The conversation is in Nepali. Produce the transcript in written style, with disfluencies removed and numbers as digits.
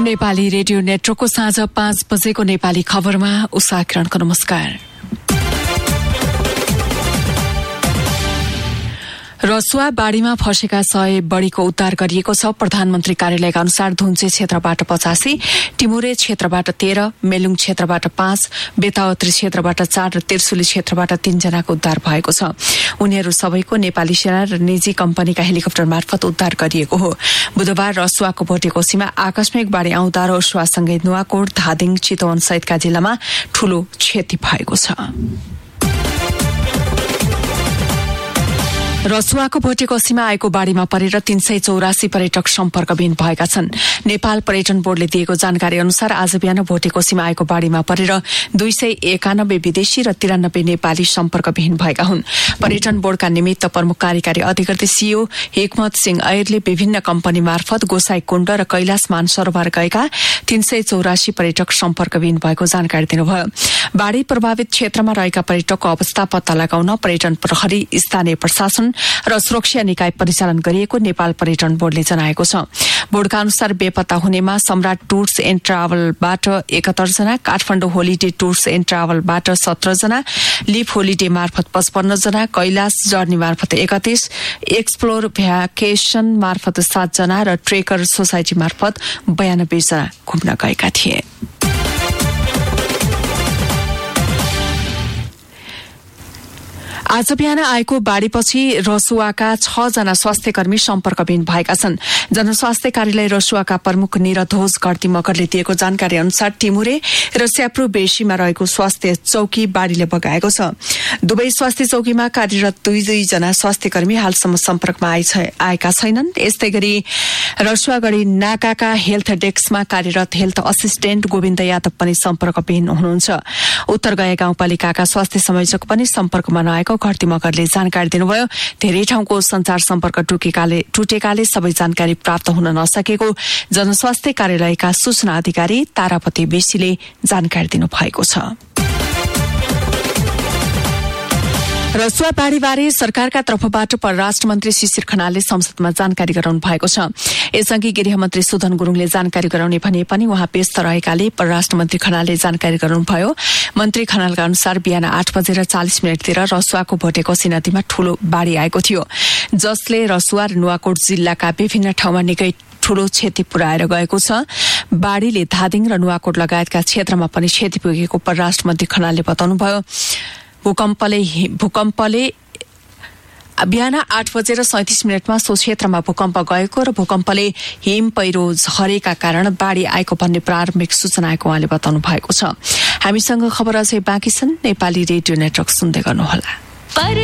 नेपाली रेडियो नेटवर्कको साँझ 5 बजेको नेपाली खबरमा उषा किरणको नमस्कार। रसुवा बाढ़ीमा फँसेका 100 बढ़ीको उद्धार गरिएको छ। प्रधानमन्त्री कार्यालयका अनुसार धुन्चे क्षेत्रबाट 85, टिमुरे क्षेत्रबाट 13, मेलुङ क्षेत्रबाट 5, बेतावत्री क्षेत्रबाट 4 र तिर्सुली क्षेत्रबाट 3 जनाको उद्धार भएको छ। उनीहरू सबैको नेपाली सेना र निजी कम्पनीका हेलिकप्टर मार्फत उद्धार गरिएको हो। बुधबार रसुवाको भोटेकोसीमा आकस्मिक बाढ़ी आउँदा रसुवासँगै नुवाकोट, धादिङ, चितवन सहितका जिल्लामा ठूलो क्षति भएको छ। रसुवाको भोटेकोसीमा आएको बाढ़ीमा परेर 384 पर्यटक सम्पर्कविहीन भएका छन्। नेपाल पर्यटन बोर्डले दिएको जानकारी अनुसार आज बिहान भोटेकोसीमा आएको बाढ़ीमा परेर 291 विदेशी र 93 नेपाली सम्पर्कविहीन भएका हुन्। पर्यटन बोर्डका निमित्त प्रमुख कार्यकारी अधिकृत सीईओ हिकमत सिंह ऐयरले विभिन्न कम्पनी मार्फत गोसाईकुण्ड र कैलाश मानसरोवर गएका 384 पर्यटक सम्पर्कविहीन भएको जानकारी दिनुभयो। बाढ़ी प्रभावित क्षेत्रमा रहेका पर्यटकको अवस्था पत्ता लगाउन पर्यटन प्रहरी, स्थानीय प्रशासन र सुरक्षा निकाय परिचालन गरिएको नेपाल पर्यटन बोर्डले जनाएको छ। बोर्डका अनुसार बेपत्ता हुनेमा सम्राट टुर्स एण्ड ट्राभलबाट 71 जना, काठमाडौँ होलिडे टुर्स एण्ड ट्राभलबाट 17 जना, लिफ होलिडे मार्फत 55 जना, कैलाश जर्नी मार्फत 31, एक्सप्लोर भ्याकेशन मार्फत 7 जना र ट्रेकर सोसाइटी मार्फत 92 जना घुम्न गएका थिए। आज बिहान आएको बाढ़ीपछि रसुवाका 6 जना स्वास्थ्य कर्मी सम्पर्कविहीन भएका छन्। जनस्वास्थ्य कार्यालय रसुवाका प्रमुख निरध्वज घरती मगरले दिएको जानकारी अनुसार टिमुरे र स्याप्रो बेसीमा रहेको स्वास्थ्य चौकी बाढ़ीले बगाएको छ। दुवै स्वास्थ्य चौकीमा कार्यरत 2 जना स्वास्थ्य कर्मी हालसम्म सम्पर्कमा आएका छैनन्। यस्तै गरी रसुवागढ़ी नाकाका हेल्थ डेस्कमा कार्यरत हेल्थ असिस्टेन्ट गोविन्द यादव पनि सम्पर्कविहीन हुनुहुन्छ। उत्तर गया गाउँपालिकाका स्वास्थ्य संयोजक पनि सम्पर्कमा नआएको घरती मगरले जानकारी दिनुभयो। धेरै ठाउँको संचार सम्पर्क टुटेकाले सबै जानकारी प्राप्त हुन नसकेको जनस्वास्थ्य कार्यालयका सूचना अधिकारी तारापति बेसीले जानकारी दिनुभएको छ। रसुवा बाढ़ीबारे सरकारका तर्फबाट परराष्ट्र मन्त्री शिशिर खनालले संसदमा जानकारी गराउनु भएको छ। यसअघि गृहमन्त्री सुधन गुरूङले जानकारी गराउने भने पनि उहाँ व्यस्त रहेकाले परराष्ट्र मन्त्री खनालले जानकारी गराउनुभयो। मन्त्री खनालका अनुसार बिहान 8:40 रसुवाको भोटेकोसी नदीमा ठूलो बाढ़ी आएको थियो, जसले रसुवा र नुवाकोट जिल्लाका विभिन्न ठाउँमा निकै ठूलो क्षति पुर्याएर गएको छ। बाढ़ीले धादिङ र नुवाकोट लगायतका क्षेत्रमा पनि क्षति पुगेको परराष्ट्र मन्त्री खनालले बताउनुभयो। भूकम्पले बिहान 8:37 सो क्षेत्रमा भूकम्प गएको र भूकम्पले हिम पहिरो झरेका कारण बाढ़ी आएको भन्ने प्रारम्भिक सूचना आएको उहाँले बताउनु भएको छ। हामीसँग खबर अझै बाँकी छन्। नेपाली रेडियो नेटवर्क सुन्दै गर्नुहोला।